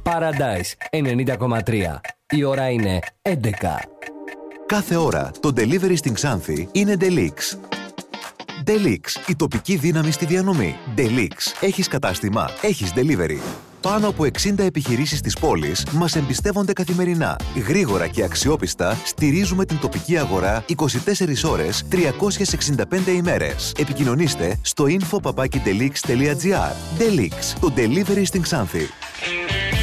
Paradise 90,3. Η ώρα είναι 11. Κάθε ώρα το delivery στην Ξάνθη είναι Delix. Delix, η τοπική δύναμη στη διανομή. Delix, έχεις κατάστημα, έχεις delivery. Πάνω από 60 επιχειρήσεις της πόλης μας εμπιστεύονται καθημερινά. Γρήγορα και αξιόπιστα στηρίζουμε την τοπική αγορά 24 ώρες, 365 ημέρες. Επικοινωνήστε στο info@delix.gr. Delix, το delivery στην Ξάνθη.